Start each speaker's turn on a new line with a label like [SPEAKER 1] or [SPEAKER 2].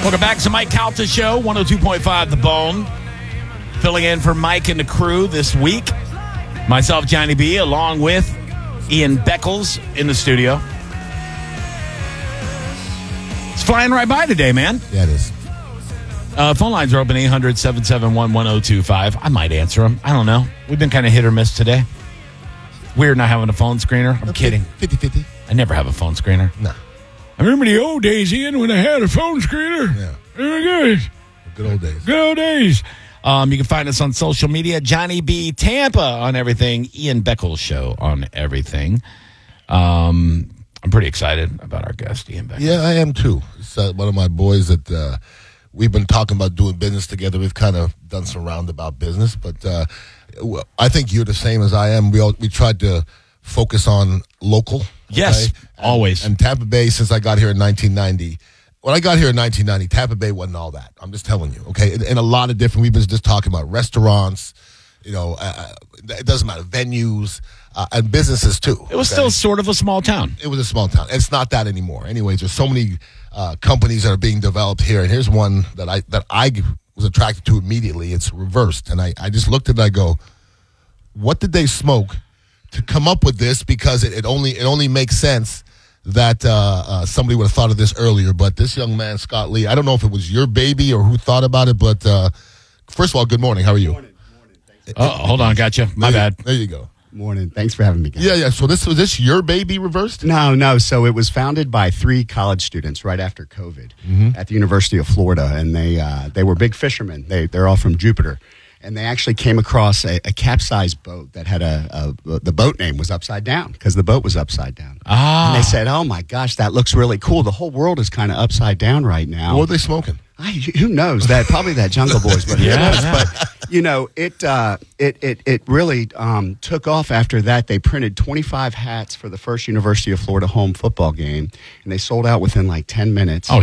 [SPEAKER 1] Welcome back to Mike Calta Show, 102.5 The Bone. Filling in for Mike and the crew this week. Myself, Johnny B, along with Ian Beckles in the studio. It's flying right by today, man.
[SPEAKER 2] Yeah, it is.
[SPEAKER 1] Phone lines are open, 800-771-1025. I might answer them. I don't know. We've been kind of hit or miss today. Weird not having a phone screener. I'm kidding.
[SPEAKER 2] 50-50.
[SPEAKER 1] I never have a phone screener.
[SPEAKER 2] No.
[SPEAKER 1] I remember the old days, Ian, when I had a phone screener.
[SPEAKER 2] Yeah.
[SPEAKER 1] Very good.
[SPEAKER 2] Good old days.
[SPEAKER 1] Good old days. You can find us on social media, Johnny B. Tampa on everything, Ian Beckles Show on everything. I'm pretty excited about our guest, Ian Beckles.
[SPEAKER 2] Yeah, I am too. It's one of my boys that we've been talking about doing business together. We've kind of done some roundabout business, but I think you're the same as I am. We tried to focus on local.
[SPEAKER 1] Yes,
[SPEAKER 2] okay?
[SPEAKER 1] always.
[SPEAKER 2] And Tampa Bay, since I got here in 1990. When I got here in 1990, Tampa Bay wasn't all that. I'm just telling you, okay? And a lot of different, we've been just talking about restaurants, it doesn't matter, venues, and businesses too.
[SPEAKER 1] It was still sort of a small town.
[SPEAKER 2] It was a small town. It's not that anymore. Anyways, there's so many companies that are being developed here, and here's one that I was attracted to immediately. It's reversed, and I just looked at it and I go, what did they smoke to come up with this? Because it only makes sense that somebody would have thought of this earlier. But this young man, Scott Lee, I don't know if it was your baby or who thought about it, but first of all, good morning. How are you?
[SPEAKER 3] Morning.
[SPEAKER 1] Hold on, gotcha. My bad.
[SPEAKER 2] There you go.
[SPEAKER 3] Morning. Thanks for having me, guys.
[SPEAKER 2] Yeah. So was this your baby reversed?
[SPEAKER 3] No. So it was founded by 3 college students right after COVID at the University of Florida, and they were big fishermen. They're all from Jupiter, and they actually came across a capsized boat that had the boat name was upside down because the boat was upside down.
[SPEAKER 1] Ah.
[SPEAKER 3] And they said, "Oh my gosh, that looks really cool. The whole world is kind of upside down right now."
[SPEAKER 2] What were they smoking?
[SPEAKER 3] Who knows? That probably that Jungle Boys, but who knows? But it really took off after that. They printed 25 hats for the first University of Florida home football game, and they sold out within like 10 minutes.
[SPEAKER 1] Oh,